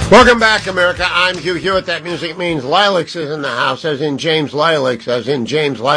Welcome back, America. I'm Hugh Hewitt. That music means Lilacs is in the house, as in James Lilacs, as in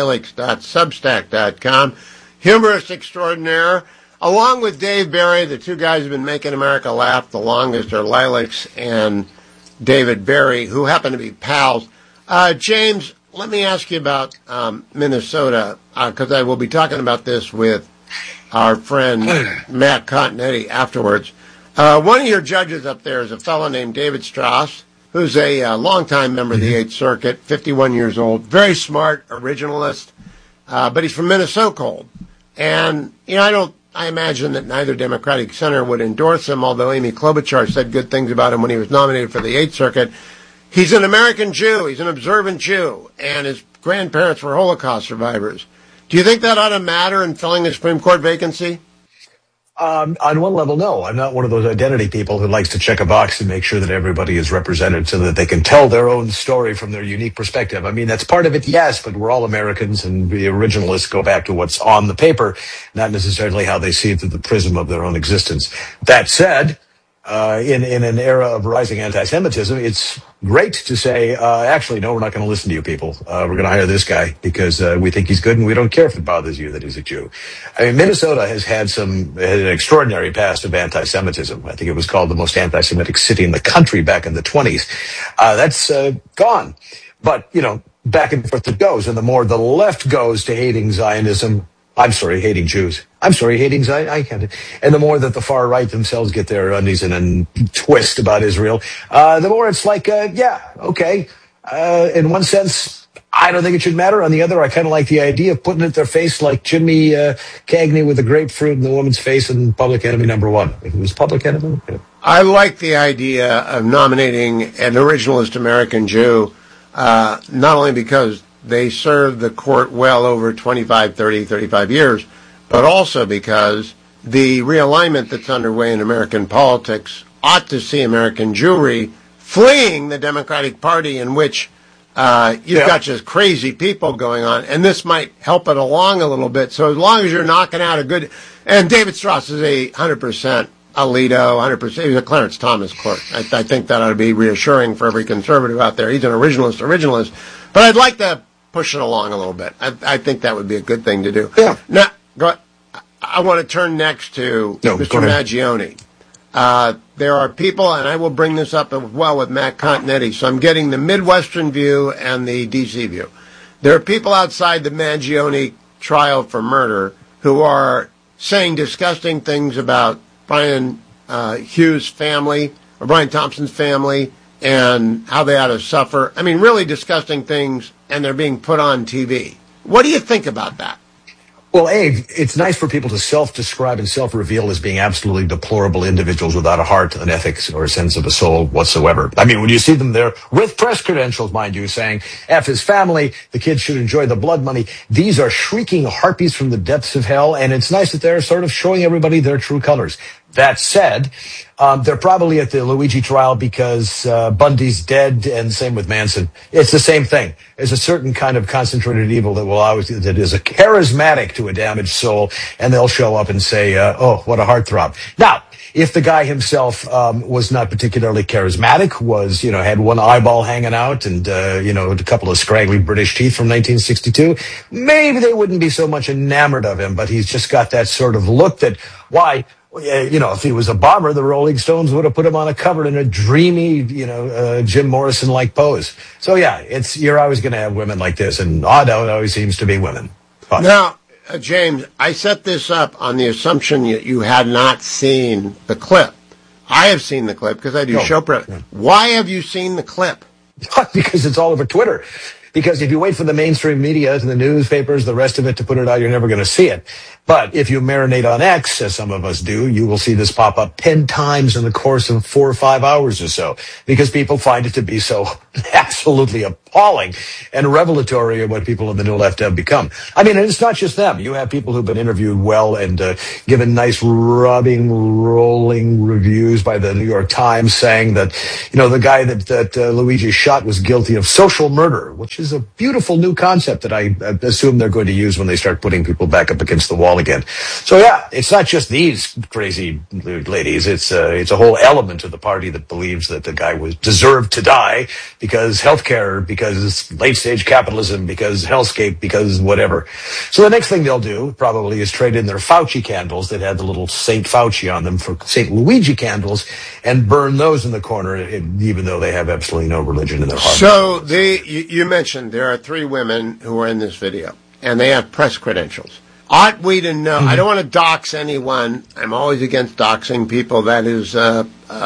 jameslilacs.substack.com. Humorist extraordinaire. Along with Dave Barry, the two guys who've been making America laugh the longest are Lilacs and David Barry, who happen to be pals. James, let me ask you about Minnesota, because I will be talking about this with our friend Matt Continetti afterwards. One of your judges up there is a fellow named David Strauss, who's a longtime member of the Eighth Circuit, 51 years old, very smart, originalist, but he's from Minnesota. And, I imagine that neither Democratic senator would endorse him, although Amy Klobuchar said good things about him when he was nominated for the Eighth Circuit. He's an American Jew. He's an observant Jew, and his grandparents were Holocaust survivors. Do you think that ought to matter in filling a Supreme Court vacancy? On one level, no. I'm not one of those identity people who likes to check a box and make sure that everybody is represented so that they can tell their own story from their unique perspective. I mean, that's part of it, yes, but we're all Americans, and the originalists go back to what's on the paper, not necessarily how they see it through the prism of their own existence. That said, in an era of rising anti-Semitism, it's great to say, actually, no, we're not going to listen to you people. We're going to hire this guy because we think he's good and we don't care if it bothers you that he's a Jew. I mean, Minnesota has had an extraordinary past of anti-Semitism. I think it was called the most anti-Semitic city in the country back in the 20s. That's gone. But, back and forth it goes. And the more the left goes to hating Zionism, hating Jews. Hating Zion. I can't. And the more that the far right themselves get their undies in a twist about Israel, the more it's like, okay. In one sense, I don't think it should matter. On the other, I kind of like the idea of putting it in their face like Jimmy Cagney with the grapefruit in the woman's face in Public Enemy #1. It was Public Enemy. Yeah. I like the idea of nominating an originalist American Jew, not only because they served the court well over 25, 30, 35 years, but also because the realignment that's underway in American politics ought to see American Jewry fleeing the Democratic Party, in which you've got just crazy people going on, and this might help it along a little bit. So as long as you're knocking out a good... And David Strauss is 100% Alito, 100%. He's a Clarence Thomas clerk. I think that ought to be reassuring for every conservative out there. He's an originalist. But I'd like to push it along a little bit. I think that would be a good thing to do. Yeah. Now, I want to turn next to Mr. Maggioni. There are people, and I will bring this up as well with Matt Continetti, so I'm getting the Midwestern view and the D.C. view. There are people outside the Maggioni trial for murder who are saying disgusting things about Brian Hughes' family, or Brian Thompson's family, and how they ought to suffer. I mean, really disgusting things, and they're being put on TV. What do you think about that? Well, Abe, it's nice for people to self-describe and self-reveal as being absolutely deplorable individuals without a heart, an ethics, or a sense of a soul whatsoever. I mean, when you see them there with press credentials, mind you, saying, F his family, the kids should enjoy the blood money, these are shrieking harpies from the depths of hell, and it's nice that they're sort of showing everybody their true colors. That said, they're probably at the Luigi trial because Bundy's dead, and same with Manson. It's the same thing. There's a certain kind of concentrated evil that is a charismatic to a damaged soul, and they'll show up and say, oh, what a heartthrob. Now, if the guy himself was not particularly charismatic, had one eyeball hanging out and, a couple of scraggly British teeth from 1962, maybe they wouldn't be so much enamored of him, but he's just got that sort of look that, if he was a bomber, the Rolling Stones would have put him on a cover in a dreamy, Jim Morrison-like pose. So, you're always going to have women like this, and odd how it always seems to be women. But now, James, I set this up on the assumption that you had not seen the clip. I have seen the clip because I do show prep. Yeah. Why have you seen the clip? Because it's all over Twitter. Because if you wait for the mainstream media and the newspapers, the rest of it to put it out, you're never going to see it. But if you marinate on X, as some of us do, you will see this pop up 10 times in the course of 4 or 5 hours or so, because people find it to be so absolutely appalling and revelatory of what people in the New Left have become. I mean, and it's not just them. You have people who've been interviewed well and given nice rolling reviews by the New York Times saying that, the guy that Luigi shot was guilty of social murder, which is a beautiful new concept that I assume they're going to use when they start putting people back up against the wall again. So yeah, it's not just these crazy ladies. It's a whole element of the party that believes that the guy deserved to die because healthcare, because late-stage capitalism, because hellscape, because whatever. So the next thing they'll do probably is trade in their Fauci candles that had the little St. Fauci on them for St. Luigi candles and burn those in the corner, even though they have absolutely no religion in their heart. So you mentioned there are 3 women who are in this video, and they have press credentials. Ought we to know? I don't want to dox anyone. I'm always against doxing people. That is a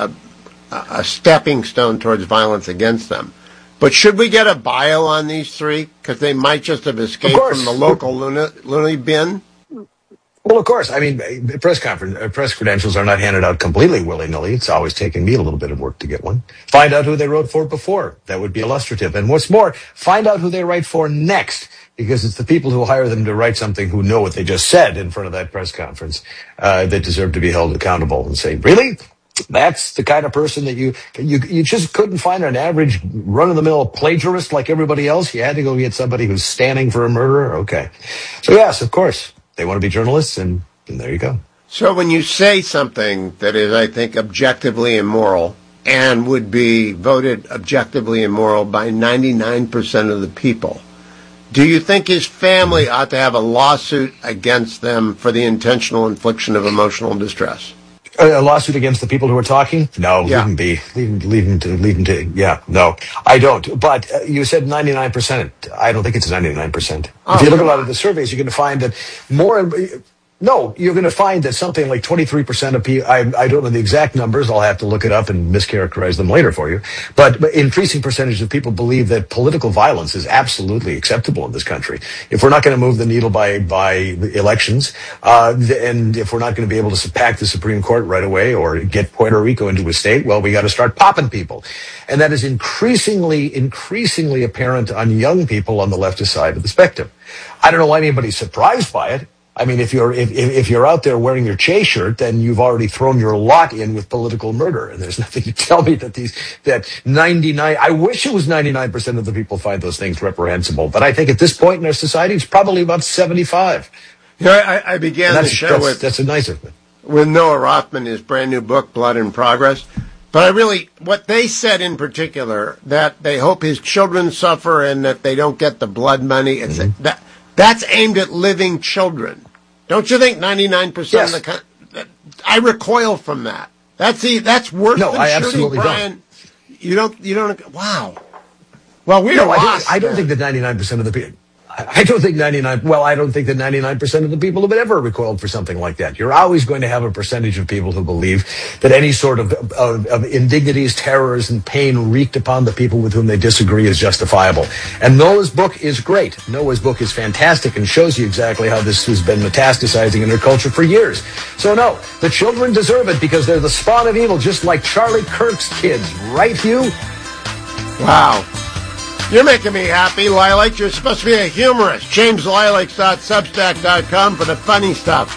stepping stone towards violence against them. But should we get a bio on these 3? Because they might just have escaped from the local loony bin. Well, of course. I mean, press credentials are not handed out completely willy-nilly. It's always taken me a little bit of work to get one. Find out who they wrote for before. That would be illustrative. And what's more, find out who they write for next. Because it's the people who hire them to write something who know what they just said in front of that press conference that deserve to be held accountable and say, really? That's the kind of person that you just couldn't find an average run-of-the-mill plagiarist like everybody else. You had to go get somebody who's standing for a murderer. Okay. So yes, of course, they want to be journalists, and there you go. So when you say something that is, I think, objectively immoral and would be voted objectively immoral by 99% of the people, do you think his family ought to have a lawsuit against them for the intentional infliction of emotional distress? A lawsuit against the people who are talking? No, yeah. Leave them to, yeah, no, I don't. But you said 99%. I don't think it's 99%. If you look at a lot of the surveys, you're going to find that you're going to find that something like 23% of people, I don't know the exact numbers, I'll have to look it up and mischaracterize them later for you, but increasing percentage of people believe that political violence is absolutely acceptable in this country. If we're not going to move the needle by elections, and if we're not going to be able to pack the Supreme Court right away or get Puerto Rico into a state, well, we got to start popping people. And that is increasingly apparent on young people on the leftist side of the spectrum. I don't know why anybody's surprised by it. I mean, if you're out there wearing your Che shirt, then you've already thrown your lot in with political murder. And there's nothing to tell me that 99, I wish it was 99% of the people find those things reprehensible. But I think at this point in our society, it's probably about 75. I began the show that's a nicer thing. With Noah Rothman, his brand new book, Blood in Progress. But what they said in particular, that they hope his children suffer and that they don't get the blood money, that's aimed at living children. Don't you think 99% of the country? I recoil from that. That's worse than I shooting absolutely Brian. Don't. You don't. Wow. Well, we're lost. I don't think that 99% of the people. I don't think that 99% of the people have ever recoiled for something like that. You're always going to have a percentage of people who believe that any sort of indignities, terrors, and pain wreaked upon the people with whom they disagree is justifiable. And Noah's book is great. Noah's book is fantastic and shows you exactly how this has been metastasizing in their culture for years. So no, the children deserve it because they're the spawn of evil, just like Charlie Kirk's kids. Right, Hugh? Wow. You're making me happy, Lilac. You're supposed to be a humorist. JamesLilacs.substack.com for the funny stuff.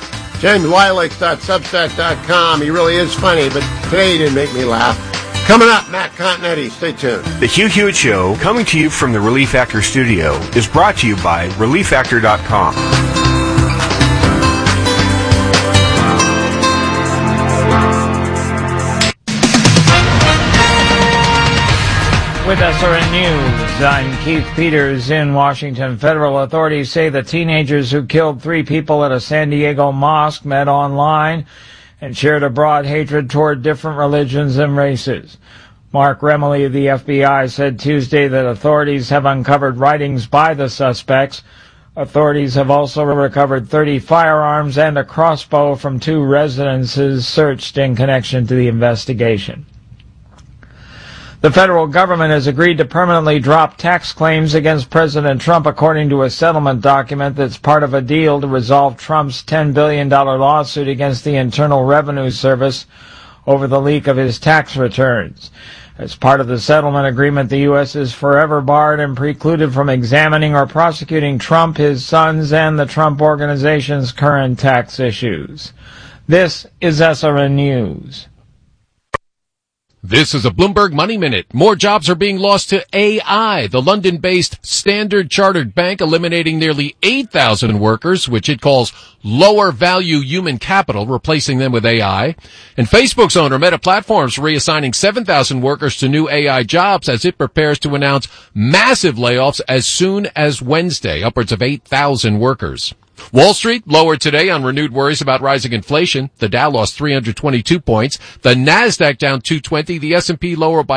JamesLilacs.substack.com. He really is funny, but today he didn't make me laugh. Coming up, Matt Continetti. Stay tuned. The Hugh Hewitt Show, coming to you from the Relief Factor studio, is brought to you by ReliefFactor.com. With SRN News, I'm Keith Peters in Washington. Federal authorities say the teenagers who killed 3 people at a San Diego mosque met online and shared a broad hatred toward different religions and races. Mark Remley of the FBI said Tuesday that authorities have uncovered writings by the suspects. Authorities have also recovered 30 firearms and a crossbow from 2 residences searched in connection to the investigation. The federal government has agreed to permanently drop tax claims against President Trump, according to a settlement document that's part of a deal to resolve Trump's $10 billion lawsuit against the Internal Revenue Service over the leak of his tax returns. As part of the settlement agreement, the U.S. is forever barred and precluded from examining or prosecuting Trump, his sons, and the Trump Organization's current tax issues. This is SRN News. This is a Bloomberg Money Minute. More jobs are being lost to AI. The London-based Standard Chartered Bank eliminating nearly 8,000 workers, which it calls lower-value human capital, replacing them with AI. And Facebook's owner, Meta Platforms, reassigning 7,000 workers to new AI jobs as it prepares to announce massive layoffs as soon as Wednesday, upwards of 8,000 workers. Wall Street lowered today on renewed worries about rising inflation. The Dow lost 322 points. The Nasdaq down 220. The S&P lower by